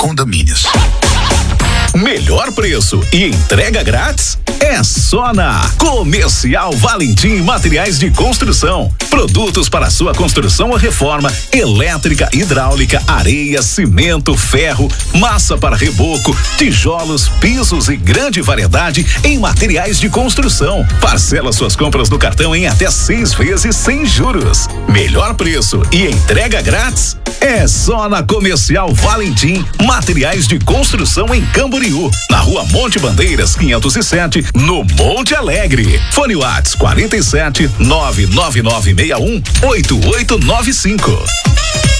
Condomínios. Melhor preço e entrega grátis? É só na Comercial Valentim Materiais de Construção. Produtos para sua construção ou reforma, elétrica, hidráulica, areia, cimento, ferro, massa para reboco, tijolos, pisos e grande variedade em materiais de construção. Parcela suas compras no cartão em até 6 vezes sem juros. Melhor preço e entrega grátis? É só na Comercial Valentim Materiais de Construção em Camboriú, na Rua Monte Bandeiras 507, no Monte Alegre. Fone Whats 47 99961 8895.